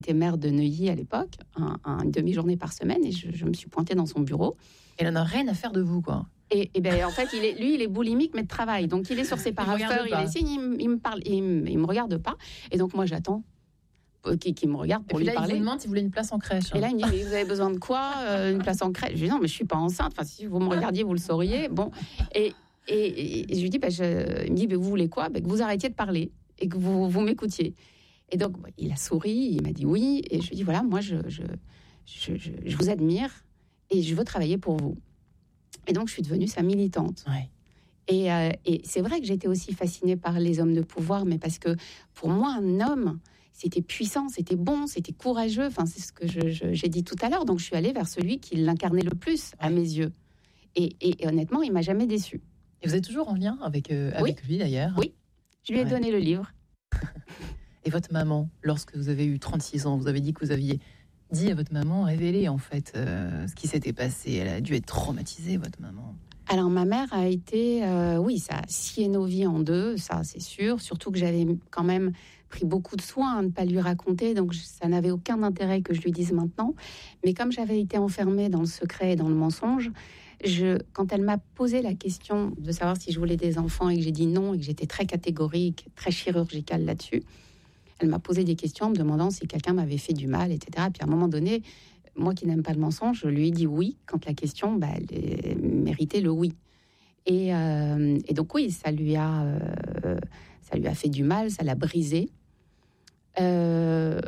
J'étais maire de Neuilly à l'époque, une demi-journée par semaine, et je me suis pointée dans son bureau. Elle en a rien à faire de vous, quoi. Et ben, en fait, il est boulimique, mais de travail. Donc, il est sur ses parapheurs, il est il me parle, il me regarde pas. Et donc, moi, j'attends qu'il me regarde pour lui parler. Il vous demande si vous voulez une place en crèche. Et là, il me dit, mais vous avez besoin de quoi? Une place en crèche? Je lui dis, non, mais je suis pas enceinte. Enfin, si vous me regardiez, vous le sauriez. Bon. Et je lui dis, il me dit, mais vous voulez quoi? Que vous arrêtiez de parler et que vous m'écoutiez. Et donc, il a souri, il m'a dit oui. Et je lui dis, voilà, moi, je vous admire et je veux travailler pour vous. Et donc, je suis devenue sa militante. Ouais. Et c'est vrai que j'étais aussi fascinée par les hommes de pouvoir, mais parce que pour moi, un homme, c'était puissant, c'était bon, c'était courageux. Enfin, c'est ce que j'ai dit tout à l'heure. Donc, je suis allée vers celui qui l'incarnait le plus, à mes yeux. Et honnêtement, il m'a jamais déçue. Et vous êtes toujours en lien avec lui, d'ailleurs? Oui, je lui ai donné le livre. Et votre maman, lorsque vous avez eu 36 ans, vous avez dit que vous aviez dit à votre maman, révélé en fait ce qui s'était passé. Elle a dû être traumatisée, votre maman. Alors, ma mère a été... ça a scié nos vies en deux, ça c'est sûr. Surtout que j'avais quand même pris beaucoup de soin à ne pas lui raconter. Donc, ça n'avait aucun intérêt que je lui dise maintenant. Mais comme j'avais été enfermée dans le secret et dans le mensonge, quand elle m'a posé la question de savoir si je voulais des enfants et que j'ai dit non et que j'étais très catégorique, très chirurgicale là-dessus, elle m'a posé des questions en me demandant si quelqu'un m'avait fait du mal, etc. Puis à un moment donné, moi qui n'aime pas le mensonge, je lui ai dit oui quand la question elle méritait le oui. Et donc oui, ça lui a fait du mal, ça l'a brisé. Mais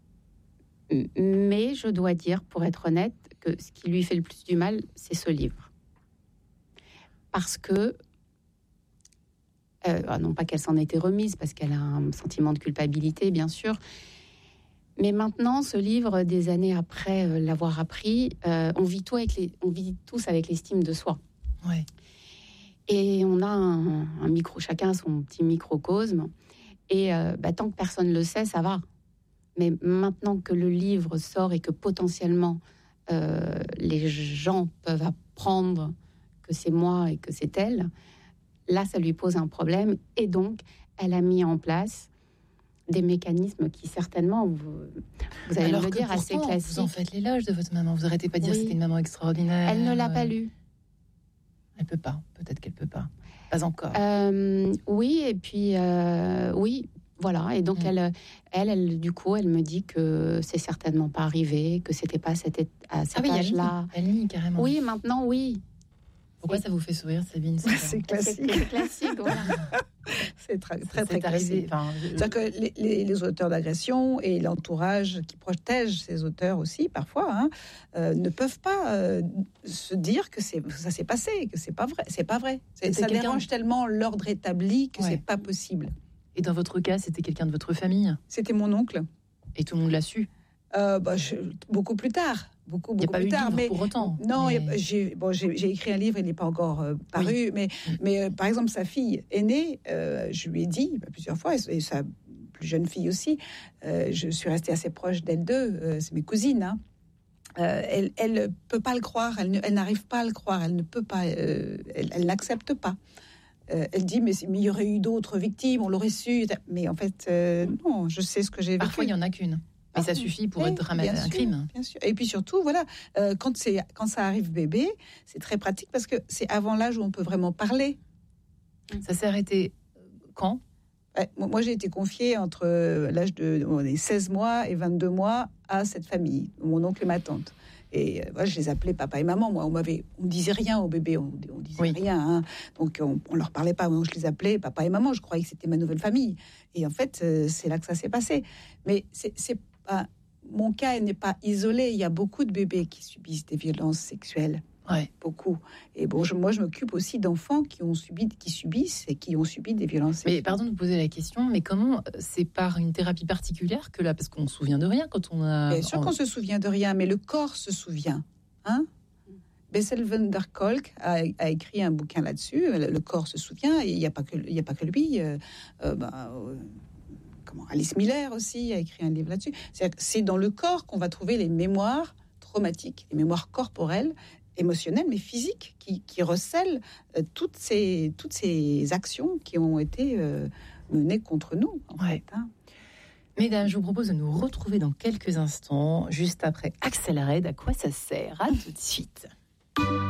je dois dire, pour être honnête, que ce qui lui fait le plus du mal, c'est ce livre. Parce que non pas qu'elle s'en était remise, parce qu'elle a un sentiment de culpabilité, bien sûr. Mais maintenant, ce livre, des années après l'avoir appris, on vit tous avec l'estime de soi. Ouais. Et on a un micro, chacun son petit microcosme. Et tant que personne ne le sait, ça va. Mais maintenant que le livre sort et que potentiellement les gens peuvent apprendre que c'est moi et que c'est elle, là, ça lui pose un problème. Et donc, elle a mis en place des mécanismes qui, certainement, vous allez me le dire, assez classiques. Vous en faites l'éloge de votre maman. Vous n'arrêtez pas de dire que c'était une maman extraordinaire. Elle ne l'a pas lu. Elle peut pas. Peut-être qu'elle peut pas. Pas encore. Oui, et puis, oui, voilà. Et donc, elle, du coup, elle me dit que c'est certainement pas arrivé, que c'était pas à cet âge-là. Elle nie carrément. Oui, maintenant, oui. Pourquoi ça vous fait sourire, Sabine? C'est classique. C'est classique, voilà. C'est très classique. C'est-à-dire que les auteurs d'agression et l'entourage qui protège ces auteurs aussi, parfois, ne peuvent pas se dire que ça s'est passé, que c'est pas vrai. C'est pas vrai. Ça dérange tellement l'ordre établi que c'est pas possible. Et dans votre cas, c'était quelqu'un de votre famille? C'était mon oncle. Et tout le monde l'a su? Beaucoup plus tard. Beaucoup plus tard. Il n'y a pas eu de livre pour autant. Non, j'ai écrit un livre, il n'est pas encore paru, mais par exemple, sa fille aînée, je lui ai dit plusieurs fois, et sa plus jeune fille aussi, je suis restée assez proche d'elles deux, c'est mes cousines, hein. Elle ne peut pas le croire, elle n'arrive pas à le croire, elle ne peut pas, elle n'accepte pas. Elle dit, mais il y aurait eu d'autres victimes, on l'aurait su. Mais en fait, non, je sais ce que j'ai vécu. Parfois, il n'y en a qu'une. Mais ça suffit pour être un crime. Bien sûr. Et puis surtout, voilà, quand ça arrive bébé, c'est très pratique parce que c'est avant l'âge où on peut vraiment parler. Ça s'est arrêté quand? Moi, j'ai été confiée entre l'âge de 16 mois et 22 mois à cette famille, mon oncle et ma tante. Et je les appelais papa et maman. Moi, on disait rien aux bébés, on disait rien. Hein. Donc, on leur parlait pas. Moi, je les appelais papa et maman. Je croyais que c'était ma nouvelle famille. Et en fait, c'est là que ça s'est passé. Mais mon cas n'est pas isolé. Il y a beaucoup de bébés qui subissent des violences sexuelles. Ouais. Beaucoup. Et bon, moi, je m'occupe aussi d'enfants qui subissent et qui ont subi des violences sexuelles. Mais pardon de vous poser la question, mais comment c'est par une thérapie particulière que là, parce qu'on se souvient de rien quand on a... Bien sûr qu'on se souvient de rien, mais le corps se souvient. Hein? Bessel van der Kolk a écrit un bouquin là-dessus. Le corps se souvient, et il n'y a pas que lui. Alice Miller aussi a écrit un livre là-dessus. C'est dans le corps qu'on va trouver les mémoires traumatiques, les mémoires corporelles, émotionnelles, mais physiques, qui recèlent toutes ces actions qui ont été menées contre nous. En fait, hein. Mesdames, je vous propose de nous retrouver dans quelques instants, juste après Axel Red. À quoi ça sert? À tout de suite.